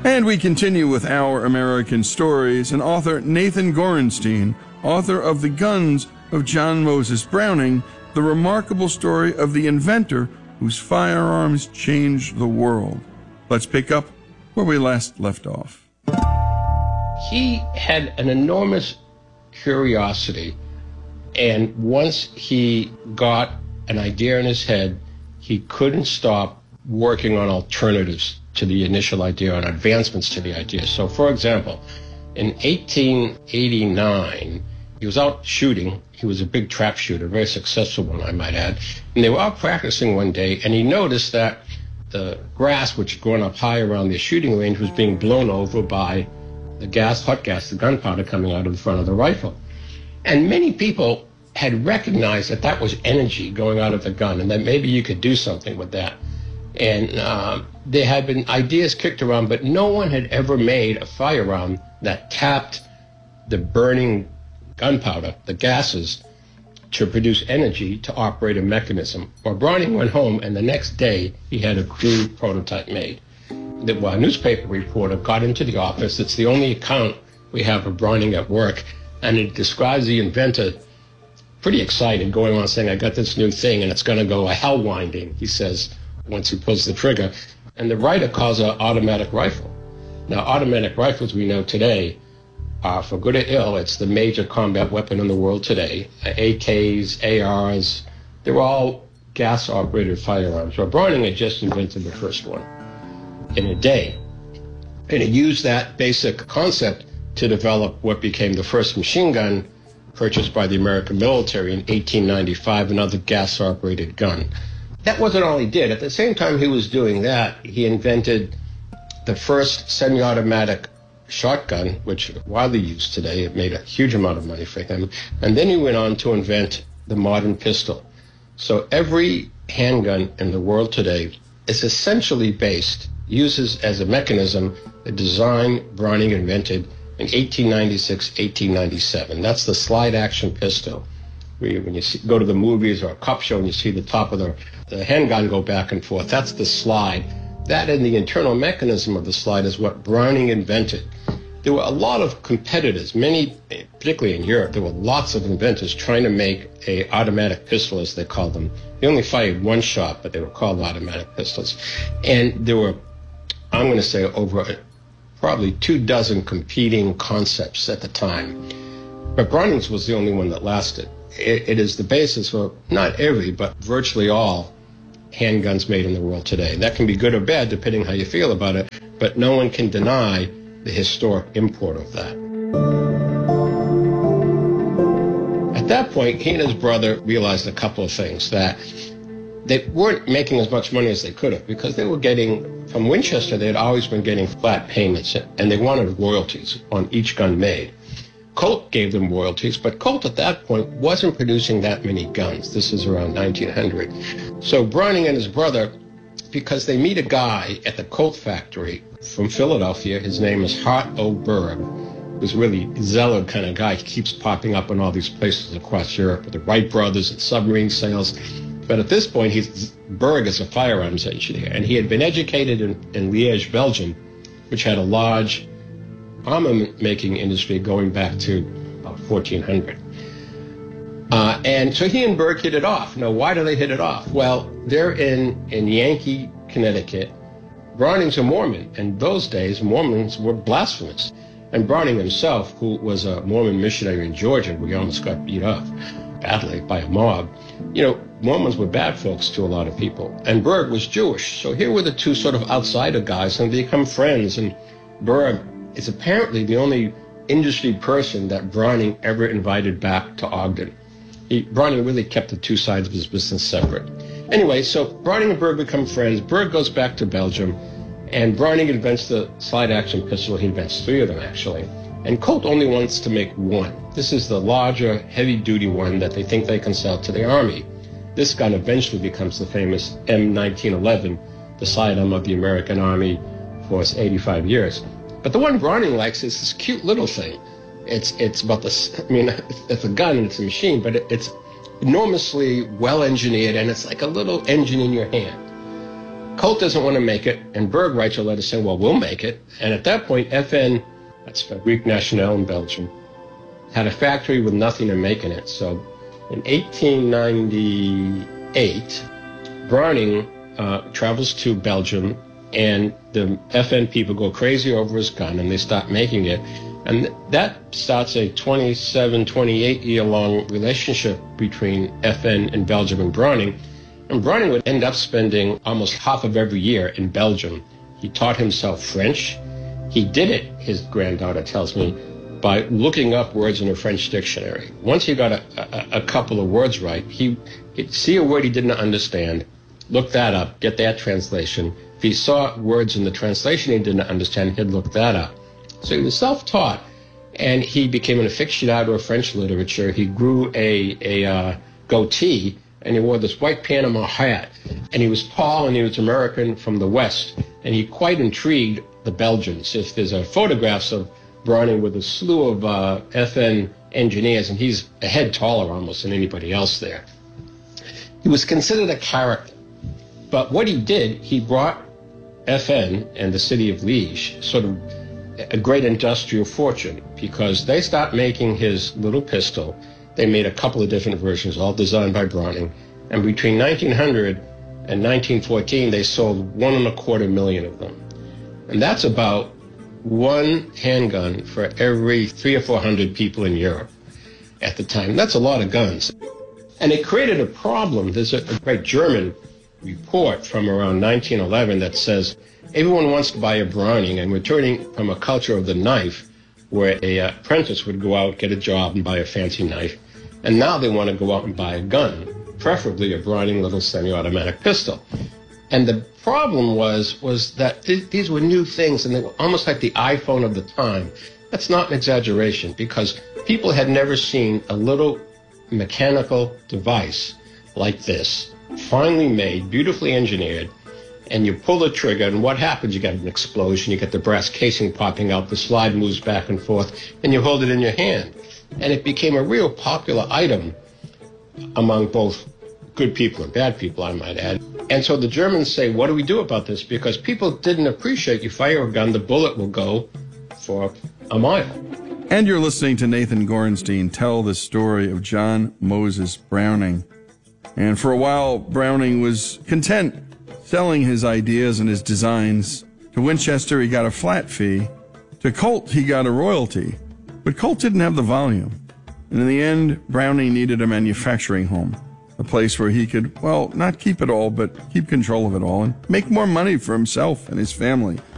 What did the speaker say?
And we continue with Our American Stories, and author Nathan Gorenstein, author of The Guns of John Moses Browning, the remarkable story of the inventor whose firearms changed the world. Let's pick up where we last left off. He had an enormous curiosity, and once he got an idea in his head, he couldn't stop working on alternatives to the initial idea and advancements to the idea. So, for example, in 1889, he was out shooting. He was a big trap shooter, a very successful one, I might add. And they were out practicing one day, and he noticed that the grass, which had grown up high around the shooting range, was being blown over by the hot gas, the gunpowder coming out of the front of the rifle. And many people had recognized that that was energy going out of the gun, and that maybe you could do something with that. And there had been ideas kicked around, but no one had ever made a firearm that tapped the burning gunpowder, the gases, to produce energy to operate a mechanism. Well, Browning went home, and the next day he had a crude prototype made. A newspaper reporter got into the office. It's the only account we have of Browning at work, and it describes the inventor pretty excited, going on saying, I got this new thing, and it's going to go a hell winding, he says, once he pulls the trigger. And the writer calls it an automatic rifle. Now, automatic rifles we know today are, for good or ill, it's the major combat weapon in the world today. AKs, ARs, they're all gas-operated firearms. Well, Browning had just invented the first one in a day. And he used that basic concept to develop what became the first machine gun purchased by the American military in 1895, another gas-operated gun. That wasn't all he did. At the same time he was doing that, he invented the first semi-automatic shotgun, which is widely used today. It made a huge amount of money for him. And then he went on to invent the modern pistol. So every handgun in the world today is essentially uses as a mechanism the design Browning invented in 1896, 1897. That's the slide-action pistol. When you go to the movies or a cop show and you see the top of the handgun go back and forth, that's the slide. That and the internal mechanism of the slide is what Browning invented. There were a lot of competitors, many, particularly in Europe, there were lots of inventors trying to make a automatic pistol, as they called them. They only fired one shot, but they were called automatic pistols. And there were, I'm going to say, over probably 24 competing concepts at the time. But Browning's was the only one that lasted. It is the basis for not every, but virtually all handguns made in the world today. That can be good or bad, depending how you feel about it, but no one can deny the historic import of that. At that point, he and his brother realized a couple of things, that they weren't making as much money as they could have, because they were getting, from Winchester, they had always been getting flat payments, and they wanted royalties on each gun made. Colt gave them royalties, but Colt at that point wasn't producing that many guns. This is around 1900. So Browning and his brother, because they meet a guy at the Colt factory from Philadelphia, his name is Hart O'Berg, who's really a zealot kind of guy. He keeps popping up in all these places across Europe with the Wright brothers and submarine sales. But at this point, Berg is a firearms engineer, and he had been educated in Liège, Belgium, which had a large armament-making industry going back to about 1400. And so he and Berg hit it off. Now, why do they hit it off? Well, they're in Yankee, Connecticut. Browning's a Mormon, and those days, Mormons were blasphemous. And Browning himself, who was a Mormon missionary in Georgia, where he almost got beat up badly by a mob, Mormons were bad folks to a lot of people. And Berg was Jewish. So here were the two sort of outsider guys, and they become friends. And Berg is apparently the only industry person that Browning ever invited back to Ogden. Browning really kept the two sides of his business separate. Anyway, so Browning and Berg become friends. Berg goes back to Belgium, and Browning invents the slide-action pistol. He invents 3 of them, actually. And Colt only wants to make one. This is the larger, heavy-duty one that they think they can sell to the Army. This gun eventually becomes the famous M1911, the sidearm of the American Army for its 85 years. But the one Browning likes is this cute little thing. It's about this, it's a gun and it's a machine, but it's enormously well-engineered, and it's like a little engine in your hand. Colt doesn't want to make it, and Berg writes a letter saying, well, we'll make it. And at that point, FN, that's Fabrique Nationale in Belgium, had a factory with nothing to make in it. So in 1898, Browning travels to Belgium, and the FN people go crazy over his gun, and they stop making it. And that starts a 27, 28-year-long relationship between FN and Belgium and Browning. And Browning would end up spending almost half of every year in Belgium. He taught himself French. He did it, his granddaughter tells me, by looking up words in a French dictionary. Once he got a couple of words right, he'd see a word he didn't understand, look that up, get that translation. If he saw words in the translation he didn't understand, he'd look that up. So he was self-taught, and he became an aficionado of French literature. He grew a goatee, and he wore this white Panama hat. And he was tall, and he was American from the West, and he quite intrigued the Belgians. If there's photographs of Browning with a slew of FN engineers, and he's a head taller almost than anybody else there. He was considered a character. But what he did, he brought FN and the city of Liège sort of a great industrial fortune, because they stopped making his little pistol. They made a couple of different versions, all designed by Browning. And between 1900 and 1914, they sold 1.25 million of them. And that's about one handgun for every 300 or 400 people in Europe at the time. That's a lot of guns. And it created a problem. There's a great German report from around 1911 that says everyone wants to buy a Browning, and we're turning from a culture of the knife where a apprentice would go out, get a job, and buy a fancy knife. And now they want to go out and buy a gun, preferably a Browning little semi-automatic pistol. And the problem was that these were new things, and they were almost like the iPhone of the time. That's not an exaggeration, because people had never seen a little mechanical device like this, finely made, beautifully engineered, and you pull the trigger, and what happens? You get an explosion, you get the brass casing popping out, the slide moves back and forth, and you hold it in your hand. And it became a real popular item among both good people and bad people, I might add. And so the Germans say, what do we do about this? Because people didn't appreciate you fire a gun, the bullet will go for a mile. And you're listening to Nathan Gorenstein tell the story of John Moses Browning. And for a while, Browning was content selling his ideas and his designs. To Winchester, he got a flat fee. To Colt, he got a royalty. But Colt didn't have the volume. And in the end, Browning needed a manufacturing home, a place where he could, well, not keep it all, but keep control of it all and make more money for himself and his family.